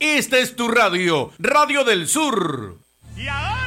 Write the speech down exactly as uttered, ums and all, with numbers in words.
Esta es tu radio, Radio del Sur. Y ahora